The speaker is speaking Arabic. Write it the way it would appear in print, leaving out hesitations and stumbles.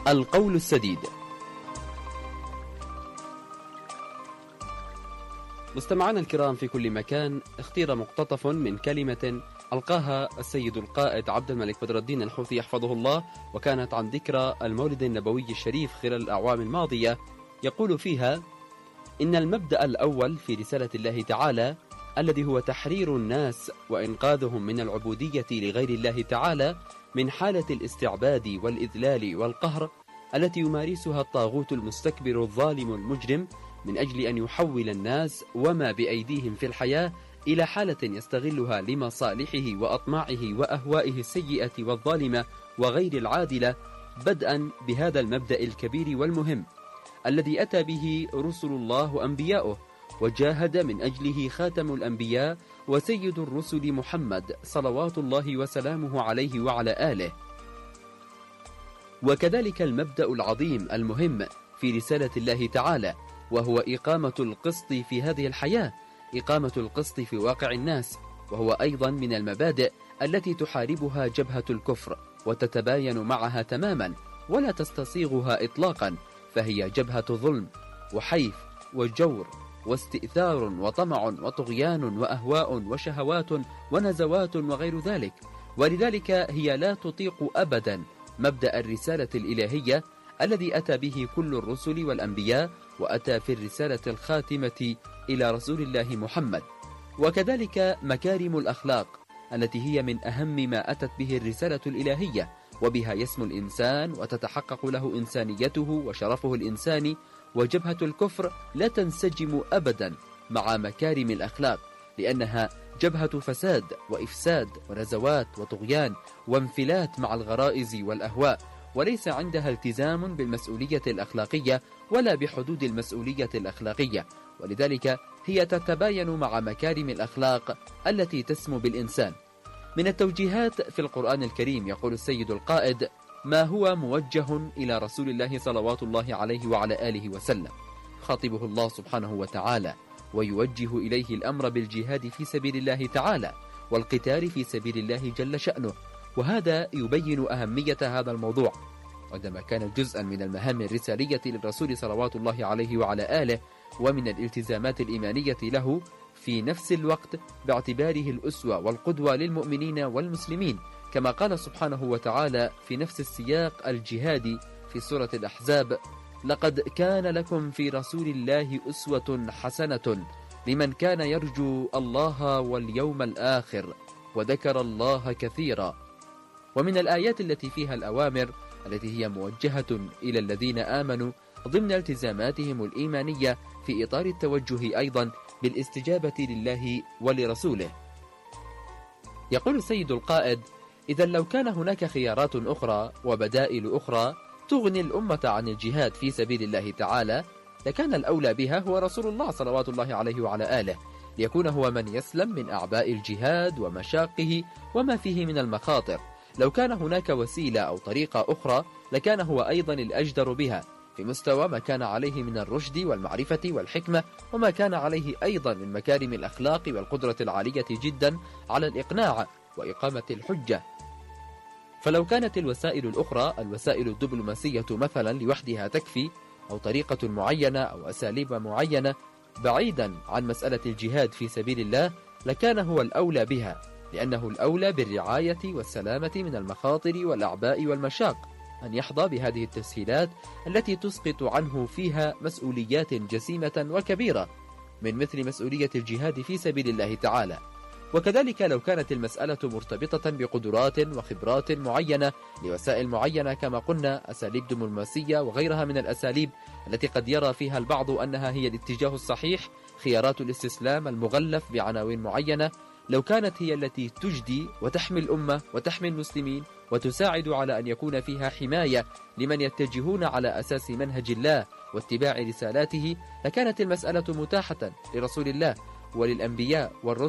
القول السديد. مستمعانا الكرام في كل مكان، اختير مقتطف من كلمة ألقاها السيد القائد عبد الملك بدر الدين الحوثي يحفظه الله، وكانت عن ذكرى المولد النبوي الشريف خلال الأعوام الماضية، يقول فيها: إن المبدأ الأول في رسالة الله تعالى الذي هو تحرير الناس وإنقاذهم من العبودية لغير الله تعالى من حالة الاستعباد والإذلال والقهر التي يمارسها الطاغوت المستكبر الظالم المجرم من أجل أن يحول الناس وما بأيديهم في الحياة إلى حالة يستغلها لمصالحه وأطماعه وأهوائه السيئة والظالمة وغير العادلة، بدءا بهذا المبدأ الكبير والمهم الذي أتى به رسل الله وأنبياؤه، وجاهد من أجله خاتم الأنبياء وسيد الرسل محمد صلوات الله وسلامه عليه وعلى آله. وكذلك المبدأ العظيم المهم في رسالة الله تعالى، وهو إقامة القسط في هذه الحياة، إقامة القسط في واقع الناس، وهو أيضا من المبادئ التي تحاربها جبهة الكفر وتتباين معها تماما ولا تستصيغها إطلاقا، فهي جبهة ظلم وحيف وجور واستئثار وطمع وطغيان وأهواء وشهوات ونزوات وغير ذلك. ولذلك هي لا تطيق أبدا مبدأ الرسالة الإلهية الذي أتى به كل الرسل والأنبياء، وأتى في الرسالة الخاتمة إلى رسول الله محمد. وكذلك مكارم الأخلاق التي هي من أهم ما أتت به الرسالة الإلهية، وبها يسمو الإنسان وتتحقق له إنسانيته وشرفه الإنساني. وجبهة الكفر لا تنسجم أبدا مع مكارم الأخلاق، لأنها جبهة فساد وإفساد ونزوات وطغيان وانفلات مع الغرائز والأهواء، وليس عندها التزام بالمسؤولية الأخلاقية ولا بحدود المسؤولية الأخلاقية. ولذلك هي تتباين مع مكارم الأخلاق التي تسمو بالإنسان. من التوجيهات في القرآن الكريم يقول السيد القائد: ما هو موجه إلى رسول الله صلوات الله عليه وعلى آله وسلم، خاطبه الله سبحانه وتعالى ويوجه إليه الأمر بالجهاد في سبيل الله تعالى والقتال في سبيل الله جل شأنه. وهذا يبين أهمية هذا الموضوع، عندما كان جزءا من المهام الرسالية للرسول صلوات الله عليه وعلى آله ومن الالتزامات الإيمانية له، في نفس الوقت باعتباره الأسوة والقدوة للمؤمنين والمسلمين، كما قال سبحانه وتعالى في نفس السياق الجهادي في سورة الأحزاب: لقد كان لكم في رسول الله أسوة حسنة لمن كان يرجو الله واليوم الآخر وذكر الله كثيرا. ومن الآيات التي فيها الأوامر التي هي موجهة إلى الذين آمنوا ضمن التزاماتهم الإيمانية في إطار التوجه أيضا بالاستجابة لله ولرسوله. يقول السيد القائد: إذا لو كان هناك خيارات أخرى وبدائل أخرى تغني الأمة عن الجهاد في سبيل الله تعالى، لكان الأولى بها هو رسول الله صلوات الله عليه وعلى آله، ليكون هو من يسلم من أعباء الجهاد ومشاقه وما فيه من المخاطر. لو كان هناك وسيلة أو طريقة أخرى لكان هو أيضا الأجدر بها، في مستوى ما كان عليه من الرشد والمعرفة والحكمة، وما كان عليه أيضا من مكارم الأخلاق والقدرة العالية جدا على الإقناع وإقامة الحجة. فلو كانت الوسائل الأخرى، الوسائل الدبلوماسية مثلا لوحدها تكفي، أو طريقة معينة أو أساليب معينة بعيدا عن مسألة الجهاد في سبيل الله، لكان هو الأولى بها، لأنه الأولى بالرعاية والسلامة من المخاطر والأعباء والمشاق، أن يحظى بهذه التسهيلات التي تسقط عنه فيها مسؤوليات جسيمة وكبيرة، من مثل مسؤولية الجهاد في سبيل الله تعالى. وكذلك لو كانت المسألة مرتبطة بقدرات وخبرات معينة لوسائل معينة، كما قلنا أساليب دبلوماسية وغيرها من الأساليب التي قد يرى فيها البعض أنها هي الاتجاه الصحيح، خيارات الاستسلام المغلف بعناوين معينة، لو كانت هي التي تجدي وتحمي الأمة وتحمي المسلمين وتساعد على أن يكون فيها حماية لمن يتجهون على أساس منهج الله واتباع رسالاته، لكانت المسألة متاحة لرسول الله وللأنبياء والرسل